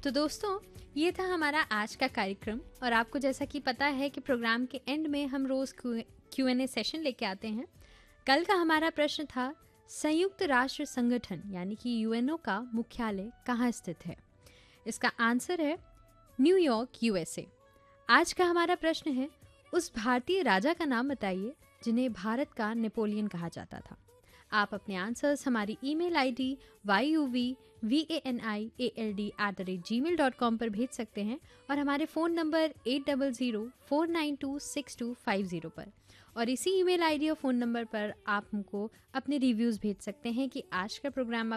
तो दोस्तों, ये था हमारा आज का कार्यक्रम और आपको जैसा कि पता है कि प्रोग्राम के एंड में हम रोज़ Q&A सेशन लेके आते हैं। कल का हमारा प्रश्न था, संयुक्त राष्ट्र संगठन यानी कि यूएनओ का मुख्यालय कहाँ स्थित है? इसका आंसर है न्यूयॉर्क, यूएसए। आज का हमारा प्रश्न है, उस भारतीय राजा का नाम बताइए जिन्हें भारत का नेपोलियन कहा जाता था। आप अपने आंसर्स हमारी ईमेल आईडी yuvvanaiald@gmail.com पर भेज सकते हैं और हमारे फ़ोन नंबर 8004926250 पर, और इसी ईमेल आईडी और फ़ोन नंबर पर आप हमको अपने रिव्यूज़ भेज सकते हैं कि आज का प्रोग्राम